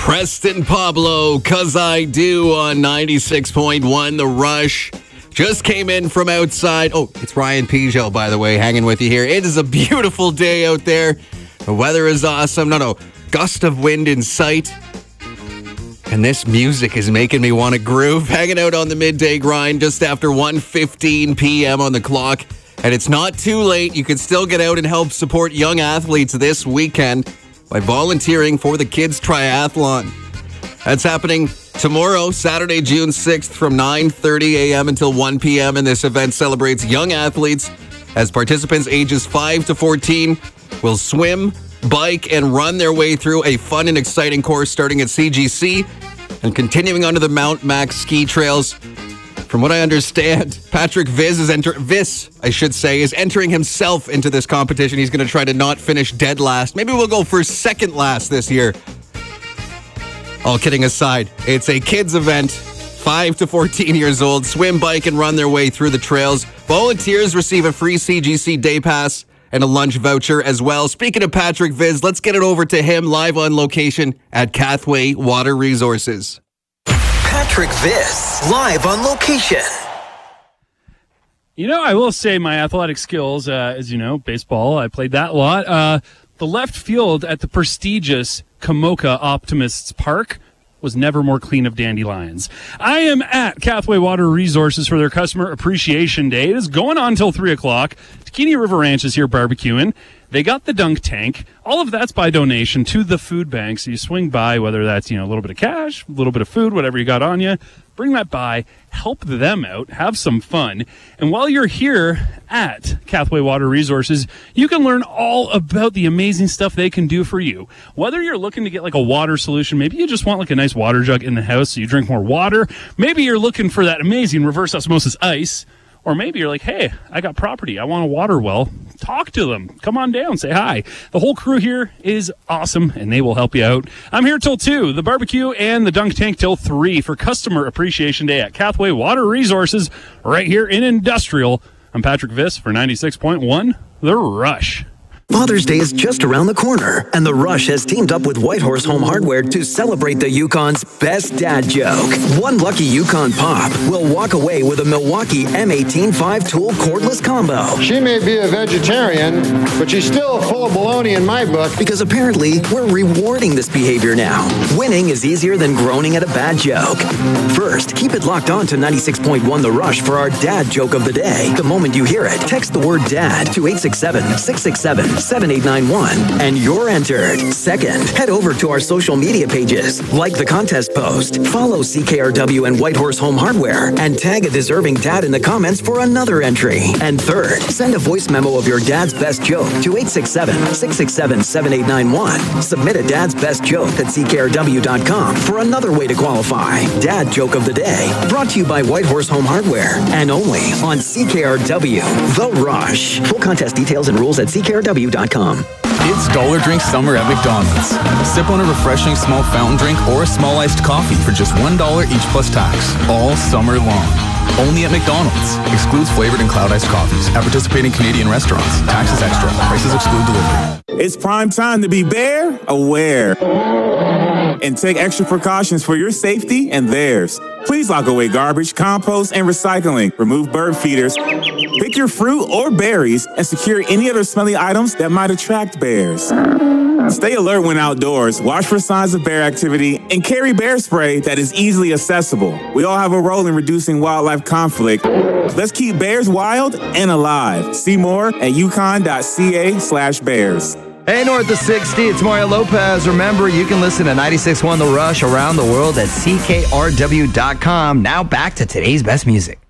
Preston Pablo, 'Cause I Do on 96.1 The Rush. Just came in from outside. Oh, it's Ryan Peugeot, by the way, hanging with you here. It is a beautiful day out there. The weather is awesome. No, gust of wind in sight. And this music is making me want to groove. Hanging out on the midday grind just after 1:15 p.m. on the clock. And it's not too late. You can still get out and help support young athletes this weekend by volunteering for the Kids Triathlon. That's happening tomorrow, Saturday, June 6th from 9:30 a.m. until 1 p.m. And this event celebrates young athletes as participants ages 5 to 14 will swim, bike, and run their way through a fun and exciting course starting at CGC and continuing onto the Mount Max ski trails. From what I understand, Patrick Viss is entering himself into this competition. He's going to try to not finish dead last. Maybe we'll go for second last this year. All kidding aside, it's a kids event, 5 to 14 years old, swim, bike, and run their way through the trails. Volunteers receive a free CGC day pass and a lunch voucher as well. Speaking of Patrick Viss, let's get it over to him live on location at Cathway Water Resources. Patrick Viss, live on location. You know, I will say my athletic skills, as you know, baseball, I played that a lot. The left field at the prestigious Komoka Optimists Park was never more clean of dandelions. I am at Cathway Water Resources for their Customer Appreciation Day. It is going on until 3 o'clock. Taquini River Ranch is here barbecuing. They got the dunk tank. All of that's by donation to the food bank. So you swing by, whether that's, a little bit of cash, a little bit of food, whatever you got on you. Bring that by, help them out, have some fun. And while you're here at Cathway Water Resources, you can learn all about the amazing stuff they can do for you. Whether you're looking to get like a water solution, maybe you just want like a nice water jug in the house so you drink more water. Maybe you're looking for that amazing reverse osmosis ice. Or maybe you're like, hey, I got property. I want a water well. Talk to them. Come on down. Say hi. The whole crew here is awesome, and they will help you out. I'm here till 2. The barbecue and the dunk tank till 3 for Customer Appreciation Day at Cathway Water Resources right here in Industrial. I'm Patrick Viss for 96.1 The Rush. Father's Day is just around the corner, and The Rush has teamed up with Whitehorse Home Hardware to celebrate the Yukon's best dad joke. One lucky Yukon Pop will walk away with a Milwaukee M18 5-tool cordless combo. She may be a vegetarian, but she's still full of baloney in my book. Because apparently, we're rewarding this behavior now. Winning is easier than groaning at a bad joke. First, keep it locked on to 96.1 The Rush for our dad joke of the day. The moment you hear it, text the word dad to 867-667-7891 and you're entered. Second, head over to our social media pages, like the contest post, follow CKRW and Whitehorse Home Hardware, and tag a deserving dad in the comments for another entry. And third, send a voice memo of your dad's best joke to 867-667-7891. Submit a dad's best joke at CKRW.com for another way to qualify. Dad joke of the day, brought to you by Whitehorse Home Hardware and only on CKRW The Rush. Full contest details and rules at CKRW.com. It's Dollar Drink Summer at McDonald's. Sip on a refreshing small fountain drink or a small iced coffee for just $1 each plus tax, all summer long. Only at McDonald's. Excludes flavored and cloud iced coffees at participating Canadian restaurants. Taxes extra. Prices exclude delivery. It's prime time to be bear aware and take extra precautions for your safety and theirs. Please lock away garbage, compost, and recycling. Remove bird feeders. Pick your fruit or berries and secure any other smelly items that might attract bears. Stay alert when outdoors, watch for signs of bear activity, and carry bear spray that is easily accessible. We all have a role in reducing wildlife conflict. Let's keep bears wild and alive. See more at yukon.ca/bears. Hey, north of 60, it's Mario Lopez. Remember, you can listen to 96.1 The Rush around the world at CKRW.com. Now back to today's best music.